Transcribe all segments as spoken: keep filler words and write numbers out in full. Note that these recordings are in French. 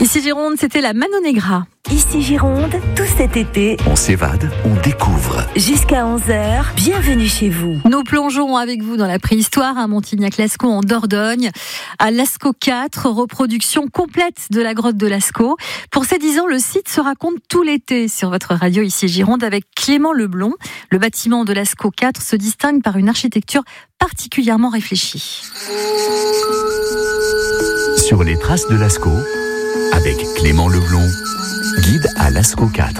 Ici Gironde, c'était la Mano Negra. Ici Gironde, tout cet été, on s'évade, on découvre. Jusqu'à onze heures, bienvenue chez vous. Nous plongeons avec vous dans la préhistoire à Montignac-Lascaux en Dordogne, à Lascaux quatre, reproduction complète de la grotte de Lascaux. Pour ces dix ans, le site se raconte tout l'été sur votre radio Ici Gironde avec Clément Leblond. Le bâtiment de Lascaux quatre se distingue par une architecture particulièrement réfléchie. Sur les traces de Lascaux, avec Clément Leblond, guide à Lascaux quatre.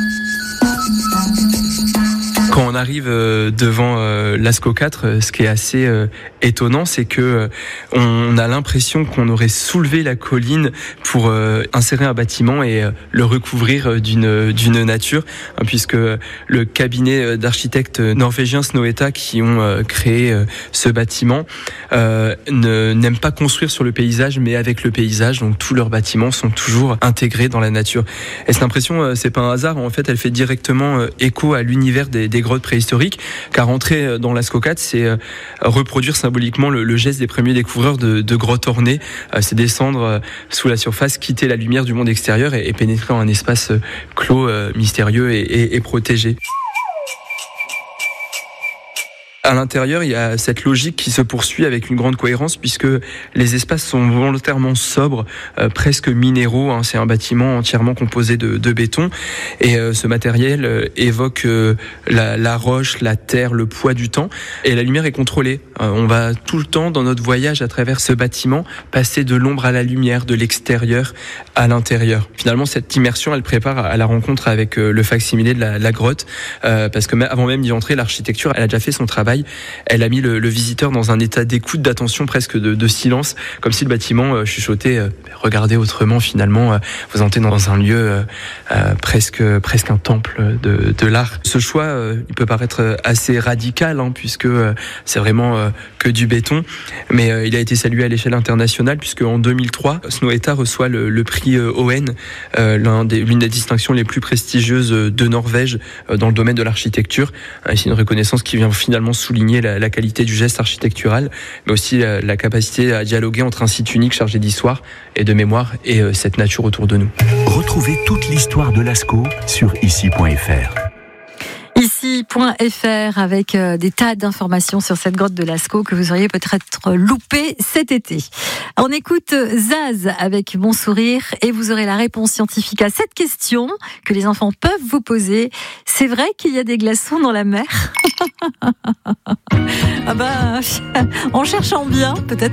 Quand on arrive devant Lascaux quatre, ce qui est assez étonnant, c'est que on a l'impression qu'on aurait soulevé la colline pour insérer un bâtiment et le recouvrir d'une d'une nature, puisque le cabinet d'architectes norvégiens Snohetta qui ont créé ce bâtiment ne n'aiment pas construire sur le paysage, mais avec le paysage. Donc tous leurs bâtiments sont toujours intégrés dans la nature. Et cette impression, c'est pas un hasard. En fait, elle fait directement écho à l'univers des, des grottes préhistoriques, car entrer dans Lascaux quatre, c'est reproduire symboliquement le, le geste des premiers découvreurs de, de grottes ornées. C'est descendre sous la surface, quitter la lumière du monde extérieur et, et pénétrer dans un espace clos, mystérieux et, et, et protégé. À l'intérieur, il y a cette logique qui se poursuit avec une grande cohérence, puisque les espaces sont volontairement sobres, euh, presque minéraux. Hein. C'est un bâtiment entièrement composé de, de béton, et euh, ce matériel euh, évoque euh, la, la roche, la terre, le poids du temps, et la lumière est contrôlée. Euh, on va tout le temps, dans notre voyage à travers ce bâtiment, passer de l'ombre à la lumière, de l'extérieur à l'intérieur. Finalement, cette immersion, elle prépare à la rencontre avec euh, le facsimilé de la, la grotte, euh, parce que avant même d'y entrer, l'architecture, elle a déjà fait son travail. Elle a mis le, le visiteur dans un état d'écoute, d'attention, presque de, de silence, comme si le bâtiment euh, chuchotait euh, « Regardez autrement, finalement, euh, vous entrez dans un lieu euh, euh, presque, presque un temple de, de l'art ». Ce choix, euh, il peut paraître assez radical, hein, puisque euh, c'est vraiment euh, que du béton, mais euh, il a été salué à l'échelle internationale, puisque en deux mille trois, Snohetta reçoit le, le prix euh, Owen, euh, l'un des, l'une des distinctions les plus prestigieuses de Norvège euh, dans le domaine de l'architecture. Euh, c'est une reconnaissance qui vient finalement souligner La, la qualité du geste architectural, mais aussi la, la capacité à dialoguer entre un site unique chargé d'histoire et de mémoire et euh, cette nature autour de nous. Retrouvez toute l'histoire de Lascaux sur ici point f r. Ici point f r avec euh, des tas d'informations sur cette grotte de Lascaux que vous auriez peut-être loupé cet été. On écoute Zaz avec Mon sourire et vous aurez la réponse scientifique à cette question que les enfants peuvent vous poser. C'est vrai qu'il y a des glaçons dans la mer ? Ah bah, en cherchant bien, peut-être.